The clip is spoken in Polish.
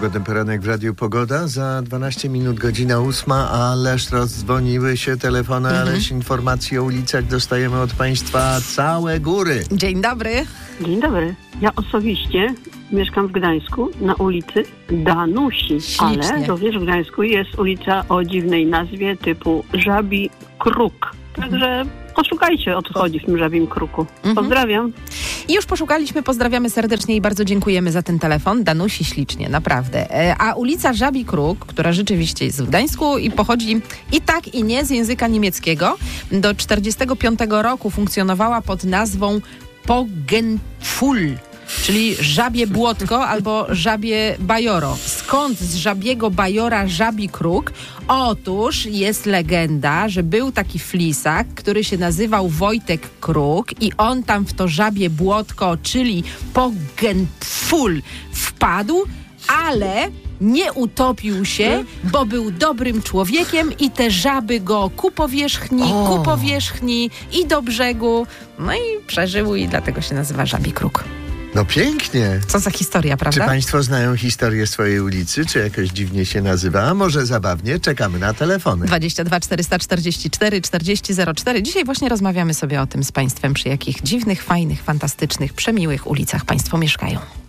Pogodny poranek w Radiu Pogoda. Za 12 minut godzina 8, ależ rozdzwoniły się telefony, ależ informacji o ulicach dostajemy od Państwa całe góry. Dzień dobry. Dzień dobry. Ja osobiście mieszkam w Gdańsku na ulicy Danusi, Ślicznie. ale również w Gdańsku jest ulica o dziwnej nazwie typu Żabi Kruk. Także poszukajcie, o co chodzi w tym Żabim Kruku. Pozdrawiam. I już poszukaliśmy, pozdrawiamy serdecznie i bardzo dziękujemy za ten telefon. Danusi ślicznie, naprawdę. A ulica Żabi Kruk, która rzeczywiście jest w Gdańsku i pochodzi i tak i nie z języka niemieckiego, do 1945 roku funkcjonowała pod nazwą Pogenpfuhl, czyli żabie błotko albo żabie bajoro. Skąd z żabiego bajora Żabi Kruk? Otóż jest legenda, że był taki flisak, który się nazywał Wojtek Kruk i on tam w to żabie błotko, czyli Pogenpfuhl wpadł, ale nie utopił się, bo był dobrym człowiekiem i te żaby go ku powierzchni i do brzegu. No i przeżył i dlatego się nazywa Żabi Kruk. No pięknie. Co za historia, Czy prawda? Państwo znają historię swojej ulicy? Czy jakoś dziwnie się nazywa? A może zabawnie? Czekamy na telefony. 22 444 4004. Dzisiaj właśnie rozmawiamy sobie o tym z Państwem, przy jakich dziwnych, fajnych, fantastycznych, przemiłych ulicach Państwo mieszkają.